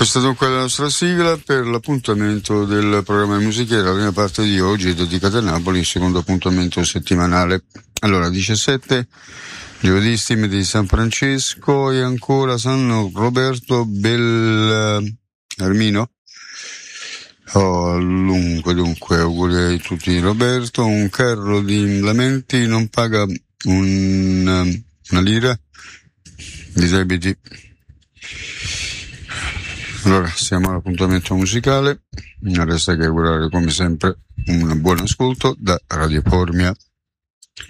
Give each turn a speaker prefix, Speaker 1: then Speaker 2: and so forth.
Speaker 1: Questa dunque è la nostra sigla per l'appuntamento del programma di musichiera. La prima parte di oggi è dedicata a Napoli, il secondo appuntamento settimanale. Allora, 17, giovedì, stime di San Francesco e ancora San Roberto Bellarmino. Dunque, auguri a tutti Roberto. Un carro di lamenti non paga una lira di debiti. Allora, siamo all'appuntamento musicale. Non resta che augurare come sempre un buon ascolto da Radio Formia.